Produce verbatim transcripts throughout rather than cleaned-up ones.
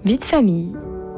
Vie de famille.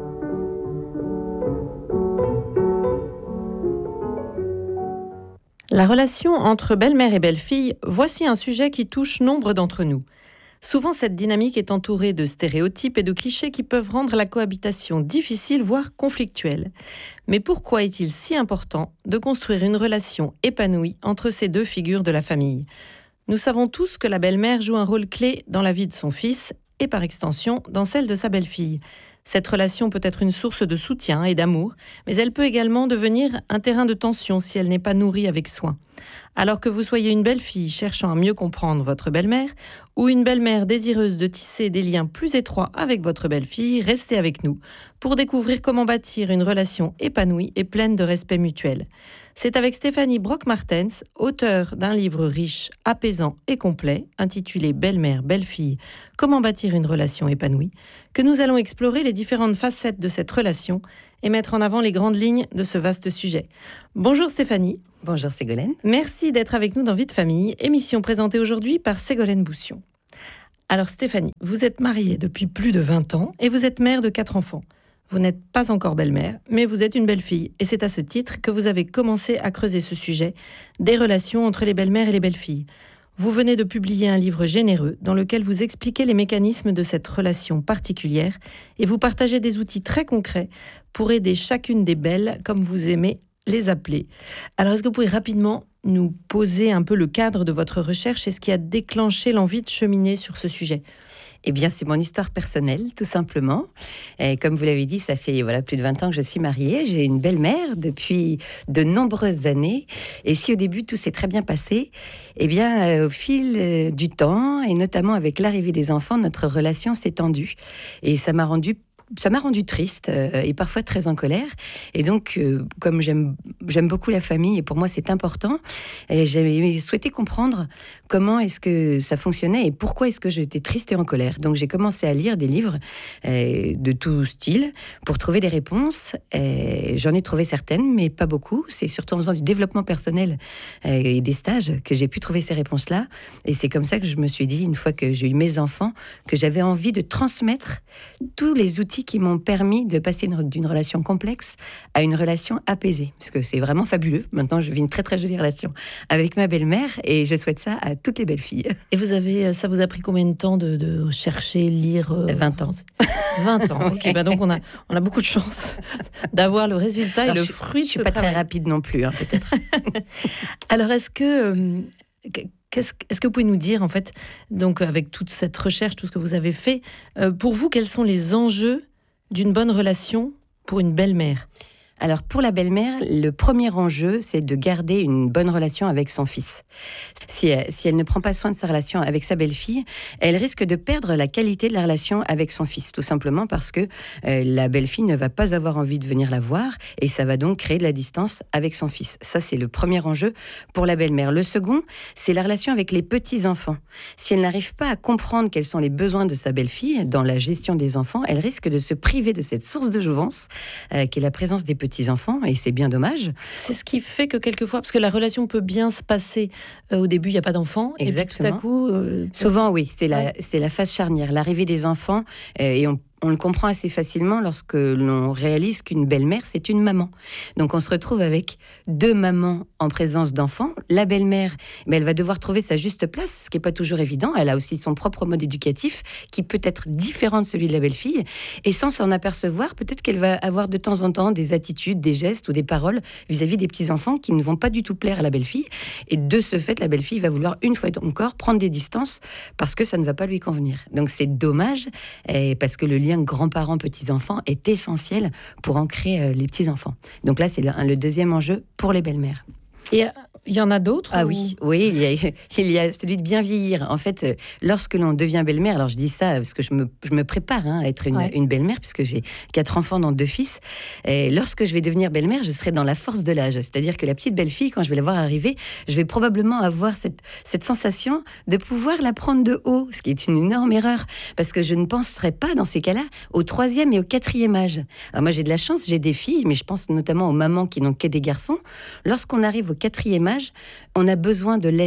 La relation entre belle-mère et belle-fille, voici un sujet qui touche nombre d'entre nous. Souvent, cette dynamique est entourée de stéréotypes et de clichés qui peuvent rendre la cohabitation difficile, voire conflictuelle. Mais pourquoi est-il si important de construire une relation épanouie entre ces deux figures de la famille ? Nous savons tous que la belle-mère joue un rôle clé dans la vie de son fils et par extension dans celle de sa belle-fille. Cette relation peut être une source de soutien et d'amour, mais elle peut également devenir un terrain de tension si elle n'est pas nourrie avec soin. Alors que vous soyez une belle-fille cherchant à mieux comprendre votre belle-mère ou une belle-mère désireuse de tisser des liens plus étroits avec votre belle-fille, restez avec nous pour découvrir comment bâtir une relation épanouie et pleine de respect mutuel. C'est avec Stéphanie Brock-Martens, auteure d'un livre riche, apaisant et complet, intitulé « Belle-mère, belle-fille, comment bâtir une relation épanouie », que nous allons explorer les différentes facettes de cette relation et mettre en avant les grandes lignes de ce vaste sujet. Bonjour Stéphanie. Bonjour Ségolène. Merci d'être avec nous dans Vie de famille, émission présentée aujourd'hui par Ségolène Boussion. Alors Stéphanie, vous êtes mariée depuis plus de vingt ans et vous êtes mère de quatre enfants. Vous n'êtes pas encore belle-mère, mais vous êtes une belle-fille. Et c'est à ce titre que vous avez commencé à creuser ce sujet des relations entre les belles-mères et les belles-filles. Vous venez de publier un livre généreux dans lequel vous expliquez les mécanismes de cette relation particulière et vous partagez des outils très concrets pour aider chacune des belles, comme vous aimez les appeler. Alors, est-ce que vous pouvez rapidement nous poser un peu le cadre de votre recherche et ce qui a déclenché l'envie de cheminer sur ce sujet ? Eh bien, c'est mon histoire personnelle, tout simplement. Et comme vous l'avez dit, ça fait voilà, plus de vingt ans que je suis mariée. J'ai une belle-mère depuis de nombreuses années. Et si au début, tout s'est très bien passé, eh bien, euh, au fil euh, du temps, et notamment avec l'arrivée des enfants, notre relation s'est tendue. Et ça m'a rendue Ça m'a rendue triste euh, et parfois très en colère. Et donc, euh, comme j'aime, j'aime beaucoup la famille, et pour moi c'est important, et j'ai souhaité comprendre comment est-ce que ça fonctionnait et pourquoi est-ce que j'étais triste et en colère. Donc j'ai commencé à lire des livres euh, de tout style pour trouver des réponses. Et j'en ai trouvé certaines, mais pas beaucoup. C'est surtout en faisant du développement personnel euh, et des stages que j'ai pu trouver ces réponses-là. Et c'est comme ça que je me suis dit, une fois que j'ai eu mes enfants, que j'avais envie de transmettre tous les outils qui m'ont permis de passer d'une relation complexe à une relation apaisée. Parce que c'est vraiment fabuleux. Maintenant, je vis une très très jolie relation avec ma belle-mère et je souhaite ça à toutes les belles filles. Et vous avez, ça vous a pris combien de temps de, de chercher, lire euh, vingt ans. vingt ans, ok. Bah donc on a, on a beaucoup de chance d'avoir le résultat Alors, et le je, fruit de je ce suis pas travail. très rapide non plus, hein, peut-être. Alors, est-ce que... Euh, Qu'est-ce, est-ce que vous pouvez nous dire, en fait, donc avec toute cette recherche, tout ce que vous avez fait, euh, pour vous, quels sont les enjeux d'une bonne relation pour une belle-mère ? Alors, pour la belle-mère, le premier enjeu, c'est de garder une bonne relation avec son fils. Si elle, si elle ne prend pas soin de sa relation avec sa belle-fille, elle risque de perdre la qualité de la relation avec son fils, tout simplement parce que euh, la belle-fille ne va pas avoir envie de venir la voir et ça va donc créer de la distance avec son fils. Ça, c'est le premier enjeu pour la belle-mère. Le second, c'est la relation avec les petits-enfants. Si elle n'arrive pas à comprendre quels sont les besoins de sa belle-fille dans la gestion des enfants, elle risque de se priver de cette source de jouvence euh, qui est la présence des petits-enfants, et c'est bien dommage. C'est ce qui fait que quelquefois, parce que la relation peut bien se passer, euh, au début il n'y a pas d'enfants, Exactement. Et puis tout à coup... Euh, Souvent oui, c'est la, ouais. c'est la phase charnière, l'arrivée des enfants, euh, et on On le comprend assez facilement lorsque l'on réalise qu'une belle-mère, c'est une maman. Donc on se retrouve avec deux mamans en présence d'enfants. La belle-mère, mais elle va devoir trouver sa juste place, ce qui n'est pas toujours évident. Elle a aussi son propre mode éducatif qui peut être différent de celui de la belle-fille. Et sans s'en apercevoir, peut-être qu'elle va avoir de temps en temps des attitudes, des gestes ou des paroles vis-à-vis des petits-enfants qui ne vont pas du tout plaire à la belle-fille. Et de ce fait, la belle-fille va vouloir une fois encore prendre des distances parce que ça ne va pas lui convenir. Donc c'est dommage, parce que le lien grands-parents, petits-enfants est essentiel pour ancrer euh, les petits-enfants. Donc là, c'est le, le deuxième enjeu pour les belles-mères. Et il y en a d'autres Ah ou... oui, oui, il y, a, il y a celui de bien vieillir. En fait, euh, lorsque l'on devient belle-mère, alors je dis ça parce que je me, je me prépare hein, à être une, ouais. une belle-mère, puisque j'ai quatre enfants dont deux fils. Et lorsque je vais devenir belle-mère, je serai dans la force de l'âge. C'est-à-dire que la petite belle-fille, quand je vais la voir arriver, je vais probablement avoir cette, cette sensation de pouvoir la prendre de haut, ce qui est une énorme erreur, parce que je ne penserai pas dans ces cas-là au troisième et au quatrième âge. Alors moi, j'ai de la chance, j'ai des filles, mais je pense notamment aux mamans qui n'ont que des garçons. Lorsqu'on arrive au quatrième âge, on a besoin de l'aide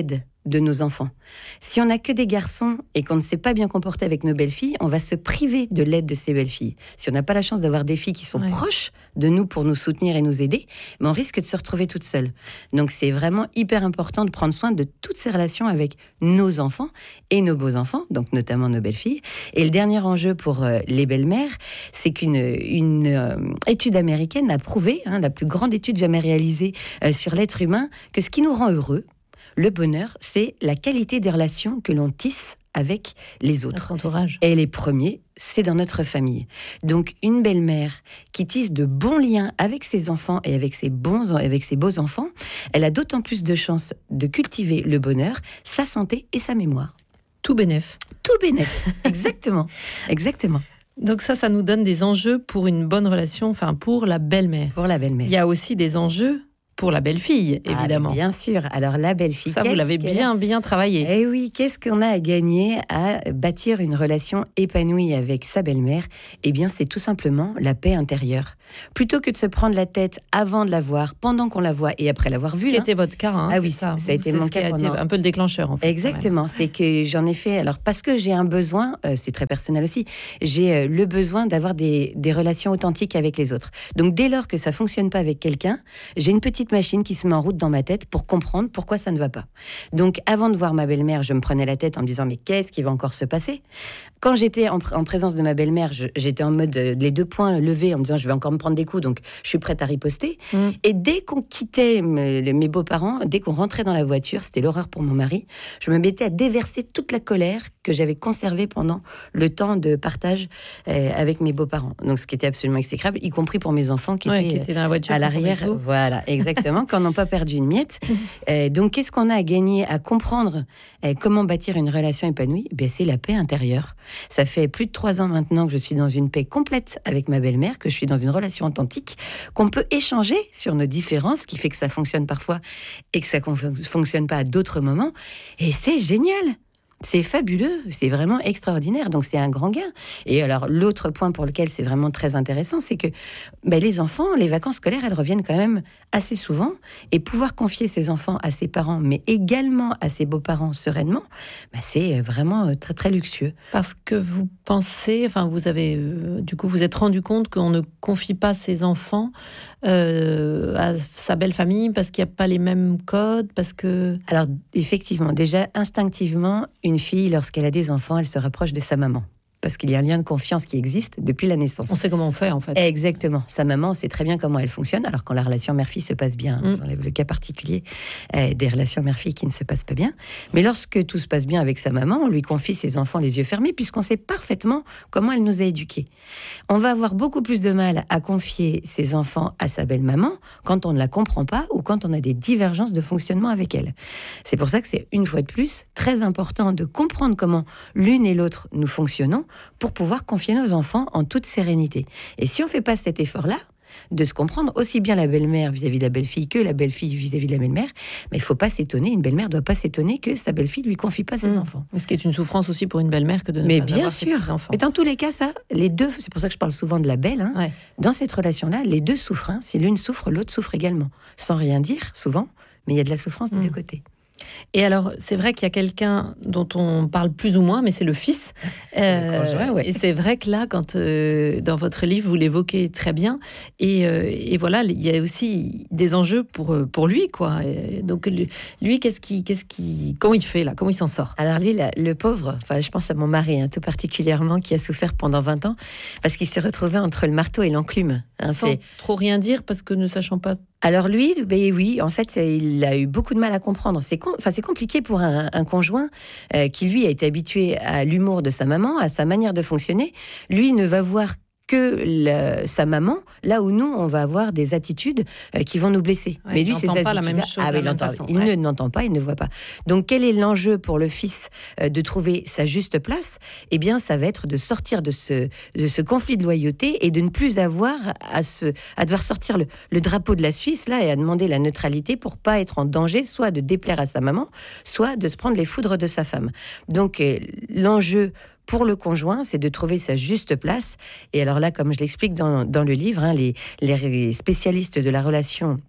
de nos enfants. Si on n'a que des garçons et qu'on ne s'est pas bien comporté avec nos belles-filles, on va se priver de l'aide de ces belles-filles. Si on n'a pas la chance d'avoir des filles qui sont ouais. proches de nous pour nous soutenir et nous aider, mais on risque de se retrouver toute seule. Donc c'est vraiment hyper important de prendre soin de toutes ces relations avec nos enfants et nos beaux-enfants, donc notamment nos belles-filles. Et le dernier enjeu pour euh, les belles-mères, c'est qu'une une, euh, étude américaine a prouvé, hein, la plus grande étude jamais réalisée euh, sur l'être humain, que ce qui nous rend heureux, le bonheur, c'est la qualité des relations que l'on tisse avec les autres. Notre entourage. Et les premiers, c'est dans notre famille. Donc, une belle-mère qui tisse de bons liens avec ses enfants et avec ses, bons, avec ses beaux enfants, elle a d'autant plus de chances de cultiver le bonheur, sa santé et sa mémoire. Tout bénef. Tout bénef, exactement. Exactement. Donc ça, ça nous donne des enjeux pour une bonne relation, enfin pour la belle-mère. Pour la belle-mère. Il y a aussi des enjeux pour la belle-fille, évidemment. Ah, bien sûr. Alors, la belle-fille... Ça, vous l'avez bien, bien travaillé. Eh oui, qu'est-ce qu'on a à gagner à bâtir une relation épanouie avec sa belle-mère ? Eh bien, c'est tout simplement la paix intérieure. Plutôt que de se prendre la tête avant de la voir, pendant qu'on la voit et après l'avoir vue. Ce qui hein. était votre cas. Hein, ah oui, ça, ça a été mon cas. Pendant... un peu le déclencheur, en fait. Exactement. C'est que j'en ai fait... Alors, parce que j'ai un besoin, euh, c'est très personnel aussi, j'ai euh, le besoin d'avoir des, des relations authentiques avec les autres. Donc, dès lors que ça ne fonctionne pas avec quelqu'un, j'ai une petite machine qui se met en route dans ma tête pour comprendre pourquoi ça ne va pas. Donc, avant de voir ma belle-mère, je me prenais la tête en me disant, mais qu'est-ce qui va encore se passer ? Quand j'étais en, en présence de ma belle-mère, je, j'étais en mode euh, les deux poings levés en me disant, je vais encore me prendre des coups, donc je suis prête à riposter. Mmh. Et dès qu'on quittait mes, mes beaux-parents, dès qu'on rentrait dans la voiture, c'était l'horreur pour mon mari, je me mettais à déverser toute la colère que j'avais conservée pendant le temps de partage euh, avec mes beaux-parents. Donc, ce qui était absolument exécrable, y compris pour mes enfants qui, ouais, étaient, qui étaient dans la voiture à l'arrière. Voilà, exactement, quand n'ont pas perdu une miette. Euh, donc, qu'est-ce qu'on a à gagner à comprendre euh, comment bâtir une relation épanouie ? Ben, c'est la paix intérieure. Ça fait plus de trois ans maintenant que je suis dans une paix complète avec ma belle-mère, que je suis dans une relation authentique, qu'on peut échanger sur nos différences, ce qui fait que ça fonctionne parfois et que ça ne fonctionne pas à d'autres moments. Et c'est génial. C'est fabuleux, c'est vraiment extraordinaire, donc c'est un grand gain. Et alors l'autre point pour lequel c'est vraiment très intéressant, c'est que ben, les enfants, les vacances scolaires, elles reviennent quand même assez souvent, et pouvoir confier ses enfants à ses parents, mais également à ses beaux-parents sereinement, ben, c'est vraiment très très luxueux. Parce que vous pensez, enfin vous avez, euh, du coup vous êtes rendu compte qu'on ne confie pas ses enfants euh, à sa belle famille parce qu'il n'y a pas les mêmes codes, parce que... Alors effectivement, déjà instinctivement, une fille, lorsqu'elle a des enfants, elle se rapproche de sa maman. Parce qu'il y a un lien de confiance qui existe depuis la naissance. On sait comment on fait, en fait. Exactement. Sa maman sait très bien comment elle fonctionne, alors quand la relation mère-fille se passe bien, mm. j'enlève le cas particulier euh, des relations mère-fille qui ne se passent pas bien. Mais lorsque tout se passe bien avec sa maman, on lui confie ses enfants les yeux fermés, puisqu'on sait parfaitement comment elle nous a éduqués. On va avoir beaucoup plus de mal à confier ses enfants à sa belle-maman quand on ne la comprend pas ou quand on a des divergences de fonctionnement avec elle. C'est pour ça que c'est, une fois de plus, très important de comprendre comment l'une et l'autre nous fonctionnons, pour pouvoir confier nos enfants en toute sérénité. Et si on ne fait pas cet effort-là, de se comprendre aussi bien la belle-mère vis-à-vis de la belle-fille que la belle-fille vis-à-vis de la belle-mère, mais il ne faut pas s'étonner, une belle-mère ne doit pas s'étonner que sa belle-fille ne lui confie pas ses mmh. enfants. Ce qui est une souffrance aussi pour une belle-mère que de ne mais pas bien avoir sûr. ses enfants. Mais dans tous les cas, ça, les deux, c'est pour ça que je parle souvent de la belle, hein, ouais. Dans cette relation-là, les deux souffrent. Hein. Si l'une souffre, l'autre souffre également. Sans rien dire, souvent, mais il y a de la souffrance des mmh. deux côtés. Et alors, c'est vrai qu'il y a quelqu'un dont on parle plus ou moins, mais c'est le fils. Euh, conjoint, ouais. Et c'est vrai que là, quand euh, dans votre livre, vous l'évoquez très bien. Et, euh, et voilà, il y a aussi des enjeux pour, pour lui, quoi. Et donc, lui, lui qu'est-ce qui, qu'est-ce qui, comment il fait là ? Comment il s'en sort ? Alors lui, là, le pauvre, enfin, je pense à mon mari, hein, tout particulièrement, qui a souffert pendant vingt ans, parce qu'il s'est retrouvé entre le marteau et l'enclume. Hein, Sans c'est... trop rien dire, parce que ne sachant pas... Alors lui, ben oui, en fait, c'est, il a eu beaucoup de mal à comprendre. C'est, com- enfin, c'est compliqué pour un, un conjoint euh, qui, lui, a été habitué à l'humour de sa maman, à sa manière de fonctionner. Lui ne va voir que le, sa maman, là où nous, on va avoir des attitudes euh, qui vont nous blesser. Ouais, mais lui, c'est ça. pas la même chose. Ah, mais il, façon, il ouais. ne n'entend pas, il ne voit pas. Donc, quel est l'enjeu pour le fils euh, de trouver sa juste place ? Eh bien, ça va être de sortir de ce, de ce conflit de loyauté et de ne plus avoir à, se, à devoir sortir le, le drapeau de la Suisse là et à demander la neutralité pour pas être en danger, soit de déplaire à sa maman, soit de se prendre les foudres de sa femme. Donc, euh, l'enjeu pour le conjoint, c'est de trouver sa juste place. Et alors là, comme je l'explique dans, dans le livre, hein, les, les spécialistes de la relation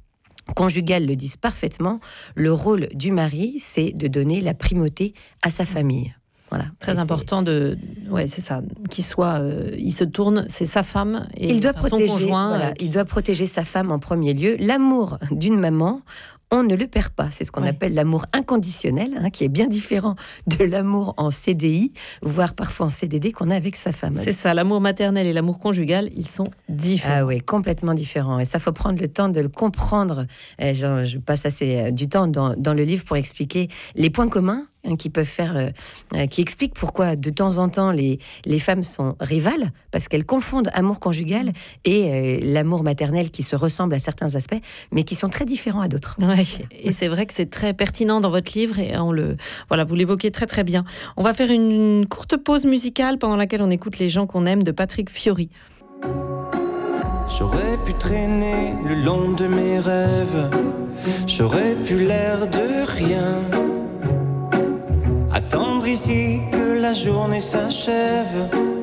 conjugales le disent parfaitement, le rôle du mari, c'est de donner la primauté à sa famille. Voilà. Très et important de, ouais, c'est ça, qu'il soit, euh, il se tourne, c'est sa femme et il doit enfin, protéger, son conjoint. Voilà, euh, qui... Il doit protéger sa femme en premier lieu. L'amour d'une maman, on ne le perd pas. C'est ce qu'on ouais. appelle l'amour inconditionnel, hein, qui est bien différent de l'amour en C D I, voire parfois en C D D qu'on a avec sa femme. C'est ça, l'amour maternel et l'amour conjugal, ils sont différents. Ah oui, complètement différents. Et ça, faut prendre le temps de le comprendre. Et je, je passe assez du temps dans, dans le livre pour expliquer les points communs hein, qui peuvent faire, euh, qui expliquent pourquoi de temps en temps les, les femmes sont rivales, parce qu'elles confondent amour conjugal et euh, l'amour maternel qui se ressemblent à certains aspects, mais qui sont très différents à d'autres. Ouais, et c'est vrai que c'est très pertinent dans votre livre et on le, voilà, vous l'évoquez très très bien. On va faire une courte pause musicale pendant laquelle on écoute Les gens qu'on aime de Patrick Fiori. J'aurais pu traîner le long de mes rêves, j'aurais pu l'air de rien, attendre ici que la journée s'achève.